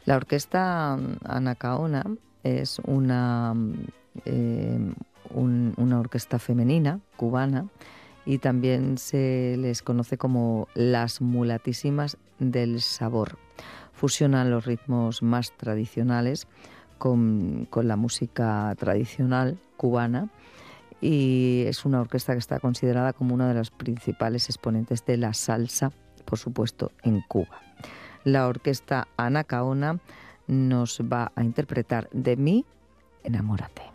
La orquesta Anacaona es una orquesta femenina cubana y también se les conoce como las mulatísimas del sabor. Fusionan los ritmos más tradicionales con la música tradicional cubana y es una orquesta que está considerada como una de las principales exponentes de la salsa, por supuesto, en Cuba. La orquesta Anacaona nos va a interpretar De mí, enamórate.